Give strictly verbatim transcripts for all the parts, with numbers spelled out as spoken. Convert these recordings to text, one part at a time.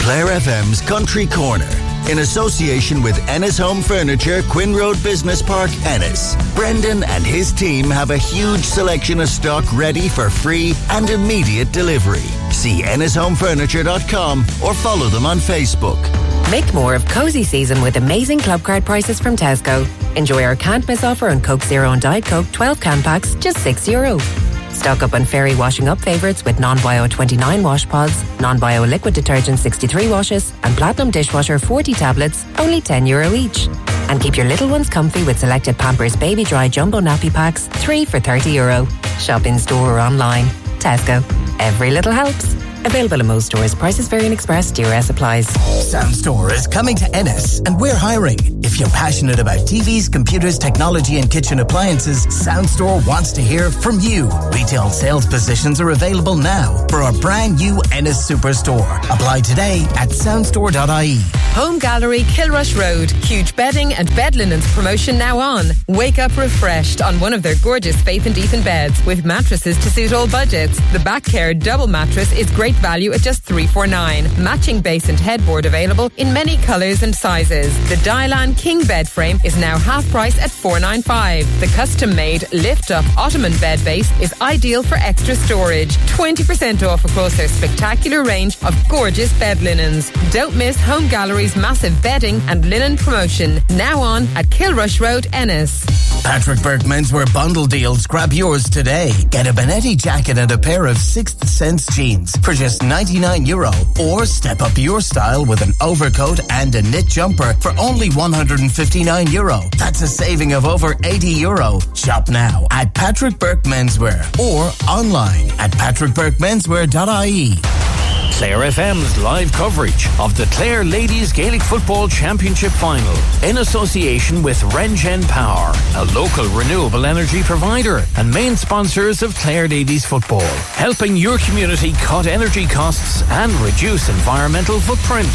Clare F M's Country Corner, in association with Ennis Home Furniture, Quinn Road Business Park, Ennis. Brendan and his team have a huge selection of stock ready for free and immediate delivery. See ennis home furniture dot com or follow them on Facebook. Make more of cosy season with amazing club card prices from Tesco. Enjoy our can't miss offer on Coke Zero and Diet Coke twelve can packs, just six euro. Stock up on Fairy washing up favourites with non-bio twenty-nine wash pods, non-bio liquid detergent sixty-three washes and Platinum dishwasher forty tablets, only ten euro each. And keep your little ones comfy with selected Pampers Baby Dry Jumbo Nappy Packs, three for thirty euro. Shop in store or online. Tesco. Every little helps. Available in most stores. Prices vary in Express. D R S applies. Soundstore is coming to Ennis and we're hiring. If you're passionate about T Vs, computers, technology and kitchen appliances, Soundstore wants to hear from you. Retail sales positions are available now for our brand new Ennis Superstore. Apply today at soundstore dot I E. Home Gallery, Kilrush Road. Huge bedding and bed linens promotion now on. Wake up refreshed on one of their gorgeous Faith and Ethan beds with mattresses to suit all budgets. The Back Care double mattress is great value at just three forty-nine. Matching base and headboard available in many colours and sizes. The Dylan King bed frame is now half price at four ninety-five. The custom-made lift-up Ottoman bed base is ideal for extra storage. twenty percent off across their spectacular range of gorgeous bed linens. Don't miss Home Gallery's massive bedding and linen promotion. Now on at Kilrush Road, Ennis. Patrick Burke Menswear bundle deals. Grab yours today. Get a Benetti jacket and a pair of Sixth Sense jeans for just ninety-nine euro, or step up your style with an overcoat and a knit jumper for only one hundred fifty-nine euro. That's a saving of over eighty euro. Shop now at Patrick Burke Menswear or online at patrick burke menswear dot I E. Clare F M's live coverage of the Clare Ladies Gaelic Football Championship Final in association with Rengen Power, a local renewable energy provider and main sponsors of Clare Ladies Football, helping your community cut energy costs and reduce environmental footprint.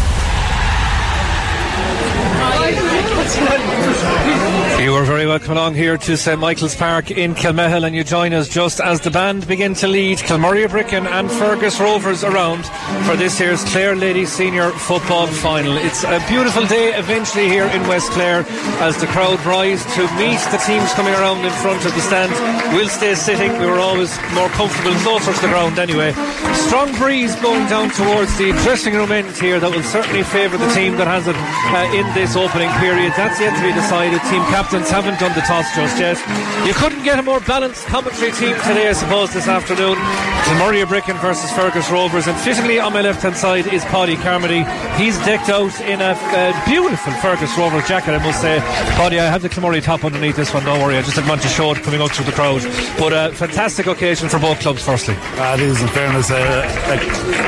You are very welcome along here to Saint Michael's Park in Kilmehel, and you join us just as the band begin to lead Kilmurray Bricken and Fergus Rovers around for this year's Clare Ladies Senior Football Final. It's a beautiful day eventually here in West Clare as the crowd rise to meet the teams coming around in front of the stand. We'll stay sitting. We were always more comfortable closer to the ground anyway. Strong breeze blowing down towards the dressing room end here that will certainly favour the team that has it uh, in this opening period. That's yet to be decided. Team captains haven't done the toss just yet. You couldn't get a more balanced commentary team today, I suppose, this afternoon. Kilmurray Bricken versus Fergus Rovers, and fittingly on my left hand side is Paddy Carmody. He's decked out in a, a beautiful Fergus Rovers jacket, I must say. Paddy, I have the Kilmurray top underneath this one, don't worry, I just didn't want to show it coming out through the crowd. But a uh, fantastic occasion for both clubs, firstly. Uh, it is, in fairness, uh, like,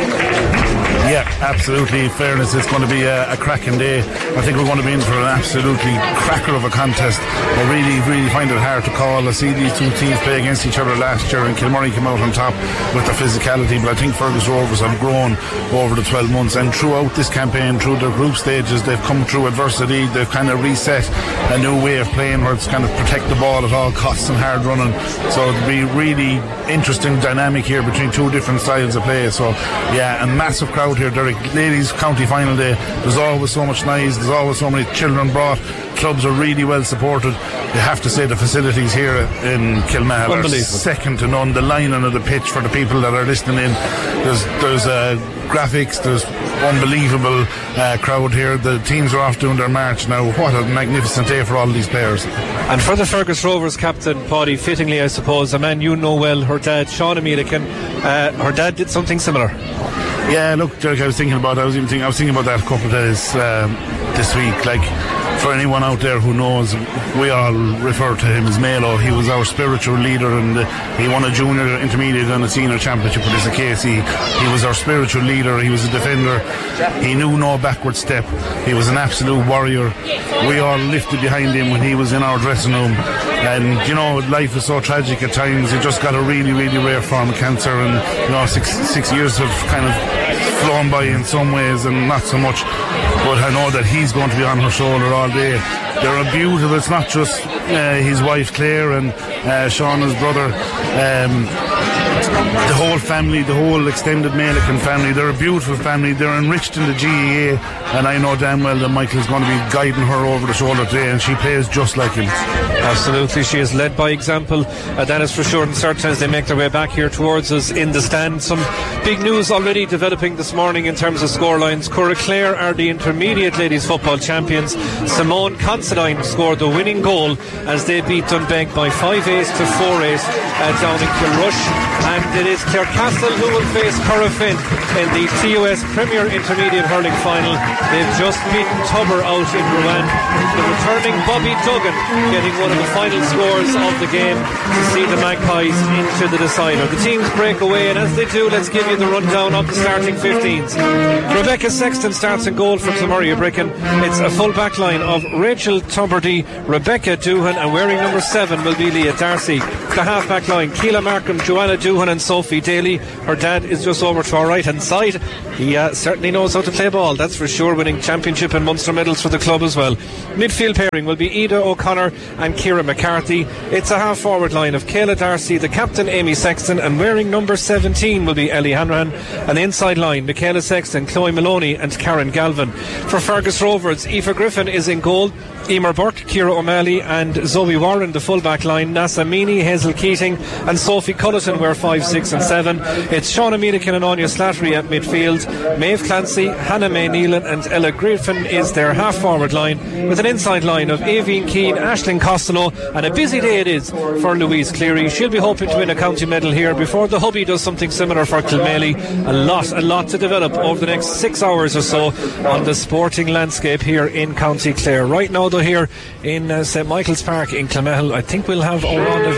yeah, absolutely. In fairness, it's going to be a, a cracking day. I think we're going to be in for an absolutely cracker of a contest. I really, really find it hard to call. I see these two teams play against each other last year, and Kilmurray came out on top with their physicality, but I think Fergus Rovers have grown over the twelve months, and throughout this campaign, through their group stages, they've come through adversity. They've kind of reset a new way of playing where it's kind of protect the ball at all costs and hard running. So it'll be really interesting dynamic here between two different styles of play. So yeah, a massive crowd here, Derek. Ladies county final day, there's always so much noise, there's always so many children brought. Clubs are really well supported. You have to say the facilities here in Kilmehel are second to none. The lining of the pitch for the people that are listening in, there's there's uh, graphics, there's unbelievable uh, crowd here. The teams are off doing their march now. What a magnificent day for all these players. And for the Fergus Rovers captain, Paddy, fittingly I suppose, a man you know well, her dad, Sean Amelican, uh, her dad did something similar. Yeah, look, Derek, I was thinking about I was even thinking I was thinking about that a couple of days um, this week. Like, for anyone out there who knows, we all refer to him as Melo. He was our spiritual leader, and uh, he won a junior, intermediate and a senior championship with us at K C. He was our spiritual leader. He was a defender. He knew no backward step. He was an absolute warrior. We all lifted behind him when he was in our dressing room. And you know, life is so tragic at times. He just got a really, really rare form of cancer, and you know, six six years have kind of flown by in some ways and not so much. But I know that he's going to be on her shoulder all day. They're a beautiful. It's not just uh, his wife Claire and uh, Sean, his brother. Um, the whole family, the whole extended Melican family, they're a beautiful family. They're enriched in the G E A, and I know damn well that Michael's going to be guiding her over the shoulder today, and she plays just like him. Absolutely, she is led by example, uh, that is for sure, and certainly as they make their way back here towards us in the stand. Some big news already developing this morning in terms of scorelines. Curraclare are the intermediate ladies football champions. Simone Considine scored the winning goal as they beat Dunbeg by five eight to four eight uh, down in Kilrush, and it is Clarecastle who will face Corofin in the T U S Premier Intermediate Hurling Final. They've just beaten Tubber out in Rouen. The returning Bobby Duggan getting one of the final scores of the game to see the Magpies into the decider. The teams break away, and as they do, let's give you the rundown of the starting fifteens. Rebecca Sexton starts in goal for Kilmurray Bricken. It's a full back line of Rachel Tuberty, Rebecca Doohan, and wearing number seven will be Leah Darcy. The half back line, Keela Markham, Joanna Doohan and Sophie Daly. Her dad is just over to our right hand side. He uh, certainly knows how to play ball, that's for sure, winning championship and Munster medals for the club as well. Midfield pairing will be Ida O'Connor and Ciara McCarthy. It's a half forward line of Kayla Darcy, the captain Amy Sexton, and wearing number seventeen will be Ellie Hanrahan. And the inside line, Michaela Sexton, Chloe Maloney and Karen Galvin. For Fergus Rovers, Aoife Griffin is in goal, Emer Burke, Ciara O'Malley and Zoe Warren the full back line. Nasa Meany, Hazel Keating and Sophie Culleton were five, six and seven. It's Shauna Meelican and Anya Slattery at midfield. Maeve Clancy, Hannah May Neelan and Ella Griffin is their half forward line, with an inside line of Avian Keane, Aisling Costello, and a busy day it is for Louise Cleary. She'll be hoping to win a county medal here before the hubby does something similar for Kilmaley. A lot, a lot to develop over the next six hours or so on the sporting landscape here in County Clare. Right now though, here in uh, St Michael's Park in Clonmel, I think we'll have Oran